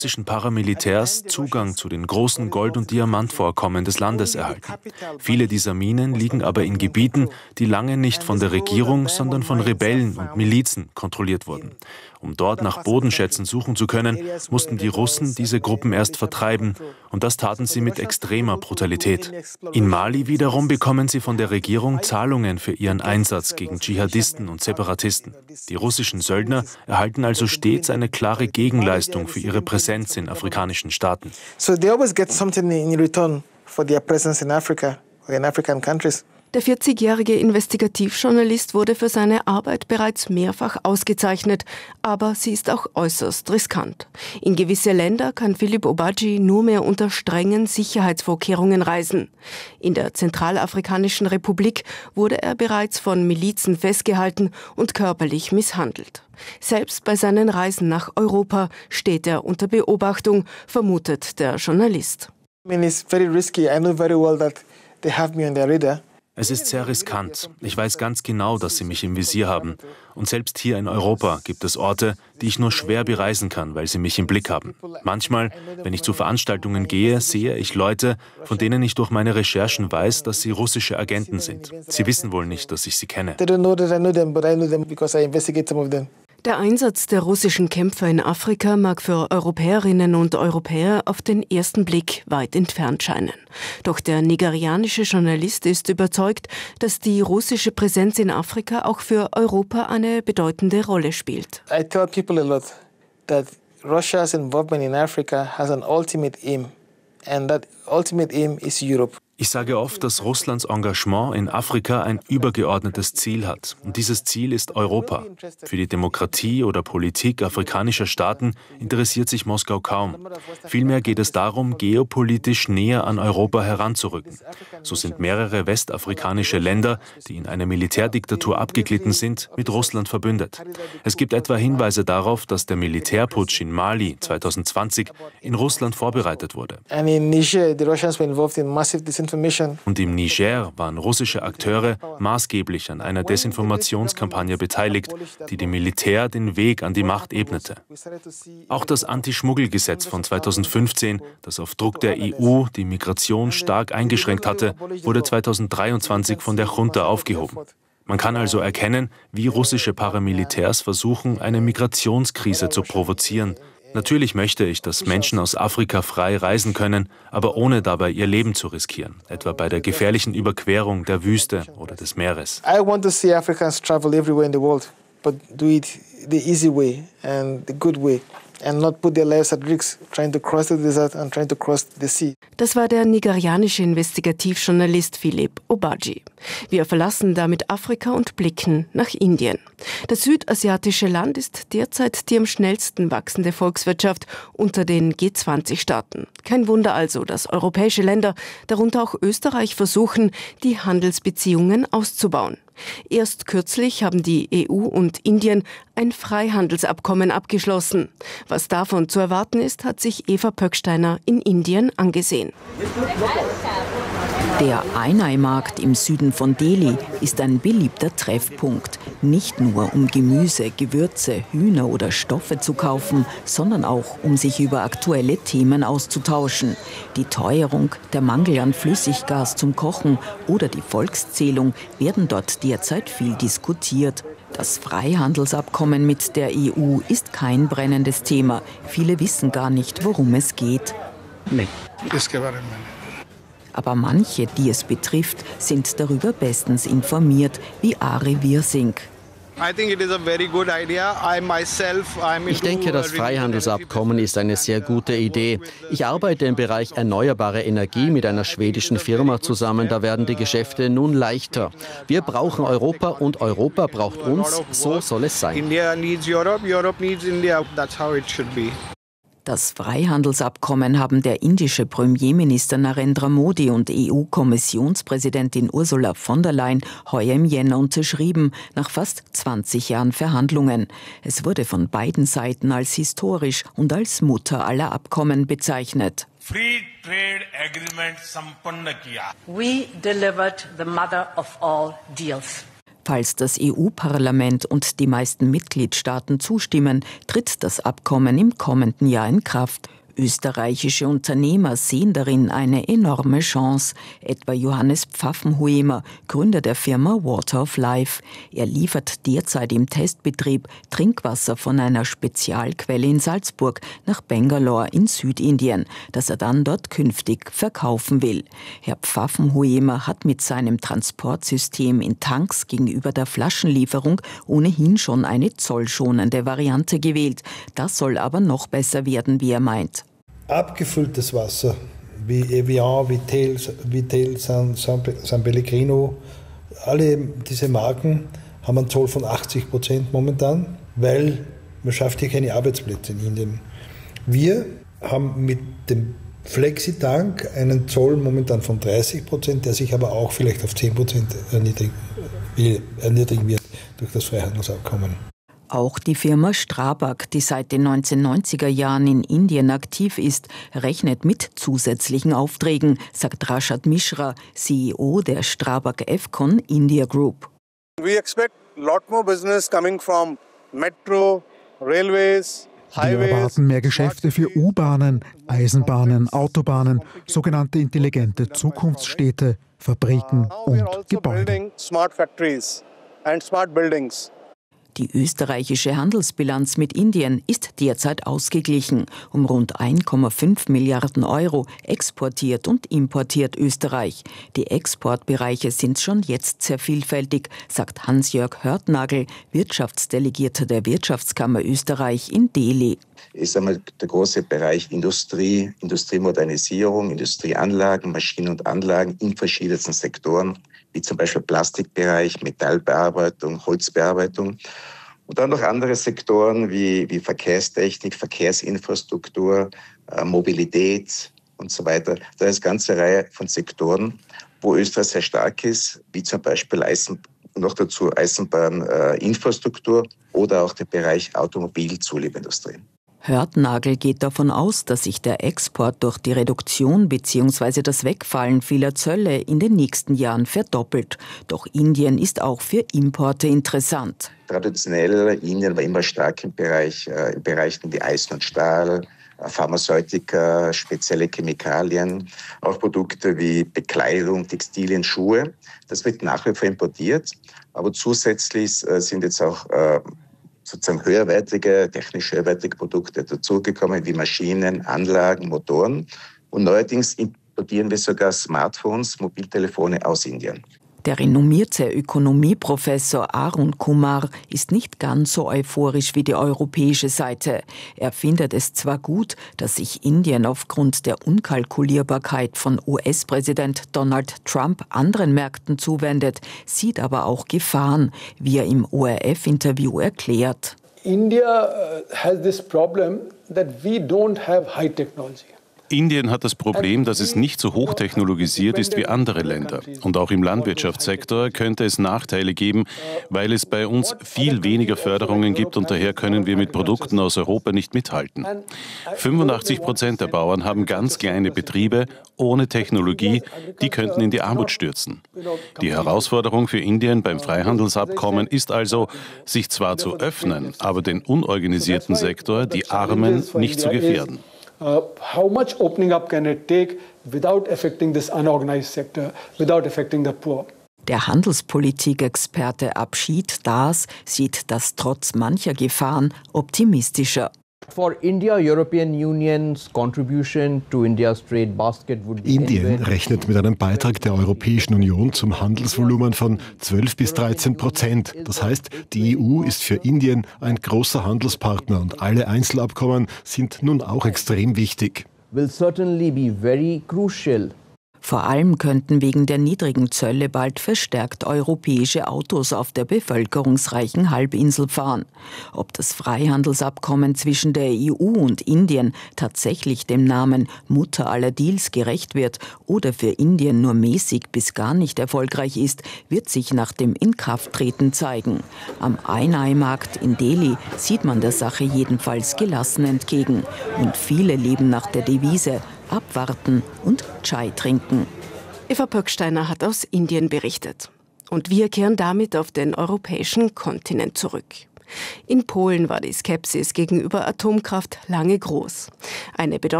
russischen Paramilitärs Zugang zu den großen Gold- und Diamantvorkommen des Landes erhalten. Viele dieser Minen liegen aber in Gebieten, die lange nicht von der Regierung, sondern von Rebellen und Milizen kontrolliert wurden. Um dort nach Bodenschätzen suchen zu können, mussten die Russen diese Gruppen erst vertreiben, und das taten sie mit extremer Brutalität. In Mali wiederum bekommen sie von der Regierung Zahlungen für ihren Einsatz gegen Dschihadisten und Separatisten. Die russischen Söldner erhalten also stets eine klare Gegenleistung für ihre Präsenz in afrikanischen Staaten. So they always get something in return for their presence in Africa or in African countries. Der 40-jährige Investigativjournalist wurde für seine Arbeit bereits mehrfach ausgezeichnet, aber sie ist auch äußerst riskant. In gewisse Länder kann Philippe Obadji nur mehr unter strengen Sicherheitsvorkehrungen reisen. In der Zentralafrikanischen Republik wurde er bereits von Milizen festgehalten und körperlich misshandelt. Selbst bei seinen Reisen nach Europa steht er unter Beobachtung, vermutet der Journalist. I mean, it's very risky. I know very well that they have me on their radar. Es ist sehr riskant. Ich weiß ganz genau, dass sie mich im Visier haben. Und selbst hier in Europa gibt es Orte, die ich nur schwer bereisen kann, weil sie mich im Blick haben. Manchmal, wenn ich zu Veranstaltungen gehe, sehe ich Leute, von denen ich durch meine Recherchen weiß, dass sie russische Agenten sind. Sie wissen wohl nicht, dass ich sie kenne. They don't know that I know them, but I know them because I investigate some of them. Der Einsatz der russischen Kämpfer in Afrika mag für Europäerinnen und Europäer auf den ersten Blick weit entfernt scheinen. Doch der nigerianische Journalist ist überzeugt, dass die russische Präsenz in Afrika auch für Europa eine bedeutende Rolle spielt. I tell people a lot that Russia's involvement in Africa has an ultimate aim, and that ultimate aim is Europe. Ich sage oft, dass Russlands Engagement in Afrika ein übergeordnetes Ziel hat. Und dieses Ziel ist Europa. Für die Demokratie oder Politik afrikanischer Staaten interessiert sich Moskau kaum. Vielmehr geht es darum, geopolitisch näher an Europa heranzurücken. So sind mehrere westafrikanische Länder, die in eine Militärdiktatur abgeglitten sind, mit Russland verbündet. Es gibt etwa Hinweise darauf, dass der Militärputsch in Mali 2020 in Russland vorbereitet wurde. And in Niger, the Russians were involved in massive disinformation. Und im Niger waren russische Akteure maßgeblich an einer Desinformationskampagne beteiligt, die dem Militär den Weg an die Macht ebnete. Auch das Anti-Schmuggel-Gesetz von 2015, das auf Druck der EU die Migration stark eingeschränkt hatte, wurde 2023 von der Junta aufgehoben. Man kann also erkennen, wie russische Paramilitärs versuchen, eine Migrationskrise zu provozieren. Natürlich möchte ich, dass Menschen aus Afrika frei reisen können, aber ohne dabei ihr Leben zu riskieren, etwa bei der gefährlichen Überquerung der Wüste oder des Meeres. I want to see Africans travel everywhere in the world, but do it the easy way and the good way. And not put their lives at risk, trying to cross the desert and trying to cross the sea. Das war der nigerianische Investigativjournalist Philippe Obadji. Wir verlassen damit Afrika und blicken nach Indien. Das südasiatische Land ist derzeit die am schnellsten wachsende Volkswirtschaft unter den G20-Staaten. Kein Wunder also, dass europäische Länder, darunter auch Österreich, versuchen, die Handelsbeziehungen auszubauen. Erst kürzlich haben die EU und Indien ein Freihandelsabkommen abgeschlossen. Was davon zu erwarten ist, hat sich Eva Pöcksteiner in Indien angesehen. Der Einai-Markt im Süden von Delhi ist ein beliebter Treffpunkt. Nicht nur um Gemüse, Gewürze, Hühner oder Stoffe zu kaufen, sondern auch um sich über aktuelle Themen auszutauschen. Die Teuerung, der Mangel an Flüssiggas zum Kochen oder die Volkszählung werden dort derzeit viel diskutiert. Das Freihandelsabkommen mit der EU ist kein brennendes Thema. Viele wissen gar nicht, worum es geht. Aber manche, die es betrifft, sind darüber bestens informiert, wie Ari Wirsing. Ich denke, das Freihandelsabkommen ist eine sehr gute Idee. Ich arbeite im Bereich erneuerbare Energie mit einer schwedischen Firma zusammen. Da werden die Geschäfte nun leichter. Wir brauchen Europa und Europa braucht uns. So soll es sein. Das Freihandelsabkommen haben der indische Premierminister Narendra Modi und EU-Kommissionspräsidentin Ursula von der Leyen heuer im Jänner unterschrieben, nach fast 20 Jahren Verhandlungen. Es wurde von beiden Seiten als historisch und als Mutter aller Abkommen bezeichnet. Free Trade Agreement sampanna kiya. We delivered the mother of all deals. Falls das EU-Parlament und die meisten Mitgliedstaaten zustimmen, tritt das Abkommen im kommenden Jahr in Kraft. Österreichische Unternehmer sehen darin eine enorme Chance, etwa Johannes Pfaffenhuemer, Gründer der Firma Water of Life. Er liefert derzeit im Testbetrieb Trinkwasser von einer Spezialquelle in Salzburg nach Bangalore in Südindien, das er dann dort künftig verkaufen will. Herr Pfaffenhuemer hat mit seinem Transportsystem in Tanks gegenüber der Flaschenlieferung ohnehin schon eine zollschonende Variante gewählt. Das soll aber noch besser werden, wie er meint. Abgefülltes Wasser wie Evian, Vittel, San Pellegrino, alle diese Marken haben einen Zoll von 80% momentan, weil man schafft hier keine Arbeitsplätze in Indien. Wir haben mit dem Flexitank einen Zoll momentan von 30%, der sich aber auch vielleicht auf 10% erniedrigen wird durch das Freihandelsabkommen. Auch die Firma Strabag, die seit den 1990er Jahren in Indien aktiv ist, rechnet mit zusätzlichen Aufträgen, sagt Rashad Mishra, CEO der Strabag Efcon India Group. We expect a lot more business coming from metro, railways. Wir erwarten mehr Geschäfte für U-Bahnen, Eisenbahnen, Autobahnen, sogenannte intelligente Zukunftsstädte, Fabriken und Gebäude. Die österreichische Handelsbilanz mit Indien ist derzeit ausgeglichen. Um rund 1,5 Milliarden Euro exportiert und importiert Österreich. Die Exportbereiche sind schon jetzt sehr vielfältig, sagt Hans-Jörg Hörtnagel, Wirtschaftsdelegierter der Wirtschaftskammer Österreich in Delhi. Ist einmal der große Bereich Industrie, Industriemodernisierung, Industrieanlagen, Maschinen und Anlagen in verschiedensten Sektoren, wie zum Beispiel Plastikbereich, Metallbearbeitung, Holzbearbeitung. Und dann noch andere Sektoren wie Verkehrstechnik, Verkehrsinfrastruktur, Mobilität und so weiter. Da ist eine ganze Reihe von Sektoren, wo Österreich sehr stark ist, wie zum Beispiel noch dazu Eisenbahninfrastruktur oder auch der Bereich Automobilzulieferindustrie. Hörtnagel geht davon aus, dass sich der Export durch die Reduktion bzw. das Wegfallen vieler Zölle in den nächsten Jahren verdoppelt. Doch Indien ist auch für Importe interessant. Traditionell, Indien war immer stark in Bereichen wie Eisen und Stahl, Pharmazeutika, spezielle Chemikalien, auch Produkte wie Bekleidung, Textilien, Schuhe. Das wird nach wie vor importiert, aber zusätzlich sind jetzt auch sozusagen technisch höherwertige Produkte dazugekommen, wie Maschinen, Anlagen, Motoren. Und neuerdings importieren wir sogar Smartphones, Mobiltelefone aus Indien. Der renommierte Ökonomieprofessor Arun Kumar ist nicht ganz so euphorisch wie die europäische Seite. Er findet es zwar gut, dass sich Indien aufgrund der Unkalkulierbarkeit von US-Präsident Donald Trump anderen Märkten zuwendet, sieht aber auch Gefahren, wie er im ORF-Interview erklärt. India has this problem that we don't have high technology. Indien hat das Problem, dass es nicht so hochtechnologisiert ist wie andere Länder. Und auch im Landwirtschaftssektor könnte es Nachteile geben, weil es bei uns viel weniger Förderungen gibt und daher können wir mit Produkten aus Europa nicht mithalten. 85% der Bauern haben ganz kleine Betriebe ohne Technologie, die könnten in die Armut stürzen. Die Herausforderung für Indien beim Freihandelsabkommen ist also, sich zwar zu öffnen, aber den unorganisierten Sektor, die Armen, nicht zu gefährden. How much opening up can it take without affecting this unorganized sector, without affecting the poor? Der Handelspolitikexperte Abshid Das sieht das trotz mancher Gefahren optimistischer. Indien rechnet mit einem Beitrag der Europäischen Union zum Handelsvolumen von 12-13%. Das heißt, die EU ist für Indien ein großer Handelspartner und alle Einzelabkommen sind nun auch extrem wichtig. Vor allem könnten wegen der niedrigen Zölle bald verstärkt europäische Autos auf der bevölkerungsreichen Halbinsel fahren. Ob das Freihandelsabkommen zwischen der EU und Indien tatsächlich dem Namen Mutter aller Deals gerecht wird oder für Indien nur mäßig bis gar nicht erfolgreich ist, wird sich nach dem Inkrafttreten zeigen. Am Einei-Markt in Delhi sieht man der Sache jedenfalls gelassen entgegen. Und viele leben nach der Devise abwarten und Chai trinken. Eva Pöcksteiner hat aus Indien berichtet. Und wir kehren damit auf den europäischen Kontinent zurück. In Polen war die Skepsis gegenüber Atomkraft lange groß. Eine